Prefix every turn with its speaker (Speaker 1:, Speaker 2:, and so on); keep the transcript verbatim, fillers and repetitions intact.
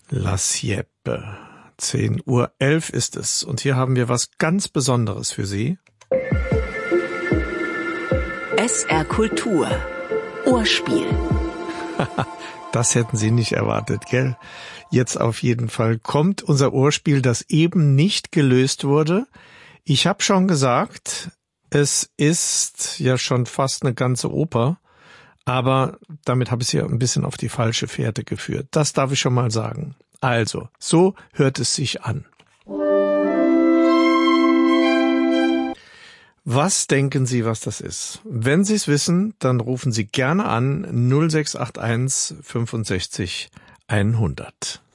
Speaker 1: La Sieppe. zehn Uhr elf ist es. Und hier haben wir was ganz Besonderes für Sie.
Speaker 2: S R Kultur. Ohrspiel.
Speaker 1: Das hätten Sie nicht erwartet, gell? Jetzt auf jeden Fall kommt unser Ohrspiel, das eben nicht gelöst wurde. Ich habe schon gesagt, es ist ja schon fast eine ganze Oper, aber damit habe ich Sie ja ein bisschen auf die falsche Fährte geführt. Das darf ich schon mal sagen. Also, so hört es sich an. Was denken Sie, was das ist? Wenn Sie es wissen, dann rufen Sie gerne an null sechs acht eins fünfundsechzig hundert.